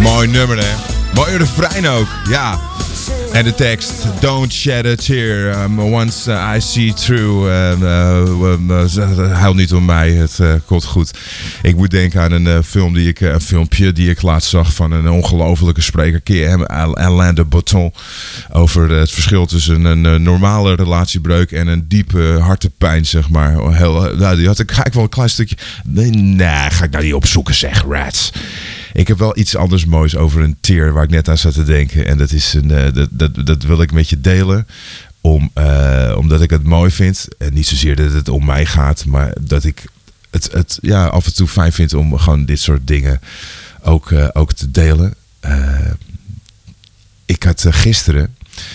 Mooi nummer, hè? Mooi refrein ook, ja. En de tekst, don't shed a tear, once I see through. Huil niet om mij, het komt goed. Ik moet denken aan een filmpje die ik laatst zag van een ongelofelijke spreker, Alain de Botton, over het verschil tussen een normale relatiebreuk en een diepe hartepijn, zeg maar. Die had ik wel een klein stukje. Nee, ga ik nou niet opzoeken, zeg, rats. Ik heb wel iets anders moois over een tear waar ik net aan zat te denken. En dat is dat wil ik met je delen. Omdat ik het mooi vind. En niet zozeer dat het om mij gaat. Maar dat ik het af en toe fijn vind om gewoon dit soort dingen ook te delen. Ik had gisteren.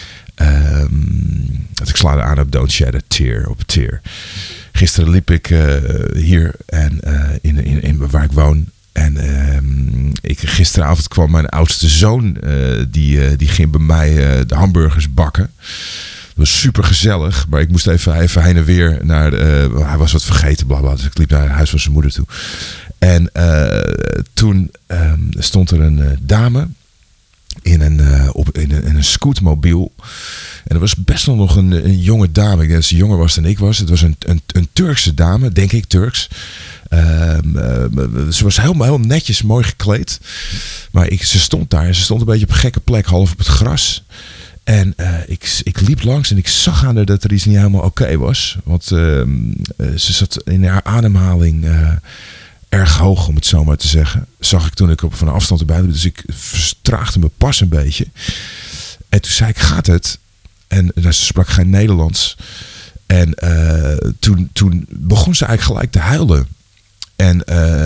Ik sla aan op Don't Shed a Tear. Op Tear. Gisteren liep ik hier en in waar ik woon. En gisteravond kwam mijn oudste zoon, die ging bij mij de hamburgers bakken. Dat was super gezellig, maar ik moest even heen en weer naar hij was wat vergeten, blablabla, dus ik liep naar het huis van zijn moeder toe. En toen stond er een dame in een scootmobiel. En er was best wel nog een jonge dame. Ik denk dat ze jonger was dan ik was. Het was een Turkse dame, denk ik Turks. Ze was heel netjes, mooi gekleed. Maar ze stond daar. En ze stond een beetje op een gekke plek, half op het gras. En ik liep langs en ik zag aan haar dat er iets niet helemaal oké was. Want ze zat in haar ademhaling erg hoog, om het zo maar te zeggen. Zag ik toen ik van een afstand erbij liep. Dus ik vertraagde me pas een beetje. En toen zei ik, gaat het? En ze sprak geen Nederlands. En toen begon ze eigenlijk gelijk te huilen. En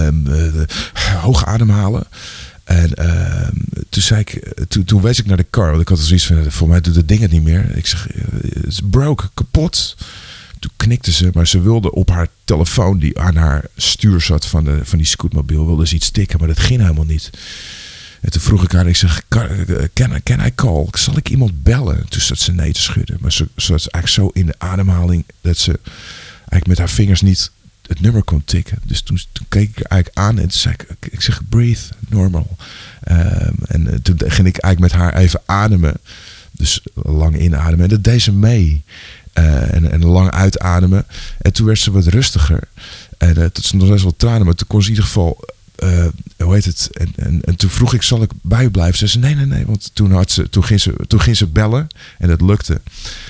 hoog ademhalen. En toen zei ik, toen wees ik naar de car. Want ik had zoiets van, voor mij doet het ding het niet meer. Ik zeg, het is broke, kapot. Toen knikte ze, maar ze wilde op haar telefoon die aan haar stuur zat van die scootmobiel, wilde ze iets tikken, maar dat ging helemaal niet. En toen vroeg ik haar, ik zeg, can I call? Zal ik iemand bellen? Toen zat ze nee te schudden. Maar ze was eigenlijk zo in de ademhaling dat ze eigenlijk met haar vingers niet het nummer kon tikken. Dus toen keek ik er eigenlijk aan en toen zei ik zeg, breathe, normal. En toen ging ik eigenlijk met haar even ademen. Dus lang inademen. En dat deed ze mee. En lang uitademen. En toen werd ze wat rustiger. En tot ze nog best wel tranen. Maar toen kon ze in ieder geval... hoe heet het? En toen vroeg ik, zal ik bij u blijven? Ze zei nee. Want toen ging ze bellen. En dat lukte.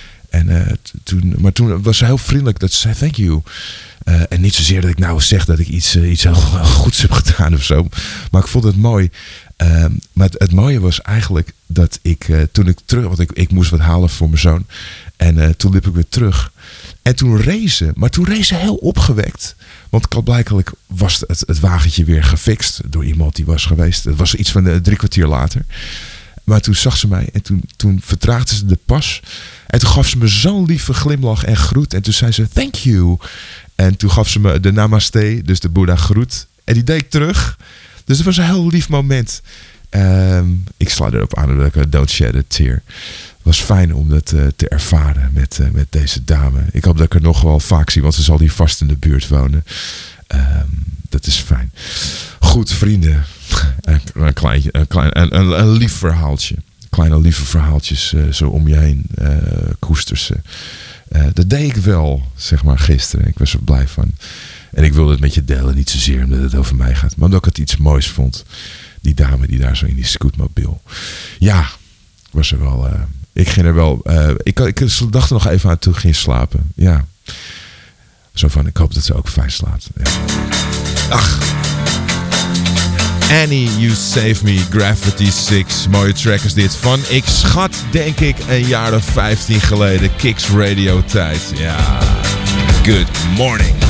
Maar toen was ze heel vriendelijk. Dat ze zei, thank you. En niet zozeer dat ik nou zeg dat ik iets heel goeds heb gedaan of zo. Maar ik vond het mooi. Maar het mooie was eigenlijk dat toen ik terug... Want ik moest wat halen voor mijn zoon. En toen liep ik weer terug. En toen reed ze heel opgewekt. Want klaarblijkelijk was het wagentje weer gefixt door iemand die was geweest. Het was iets van 3 kwartier later. Maar toen zag ze mij en toen vertraagde ze de pas. En toen gaf ze me zo'n lieve glimlach en groet. En toen zei ze, thank you. En toen gaf ze me de namaste, dus de Boeddha groet. En die deed ik terug. Dus het was een heel lief moment. Ik sla erop aan dat ik Don't Shed a Tear. Het was fijn om dat te ervaren met deze dame. Ik hoop dat ik er nog wel vaak zie, want ze zal hier vast in de buurt wonen. Dat is fijn. Goed, vrienden. Een lief verhaaltje. Kleine lieve verhaaltjes zo om je heen koester ze. Dat deed ik wel, zeg maar, gisteren. Ik was er blij van. En ik wilde het met je delen. Niet zozeer omdat het over mij gaat. Maar omdat ik het iets moois vond. Die dame die daar zo in die scootmobiel. Ja, was er wel... ik ging er wel... ik dacht er nog even aan toen ik ging slapen. Ja. Zo van, ik hoop dat ze ook fijn slaapt. Ja. Ach. Annie, You Save Me, Gravity 6. Mooie track is dit van, ik schat, denk ik, een jaar of 15 geleden. Kicks Radio tijd. Ja. Good morning.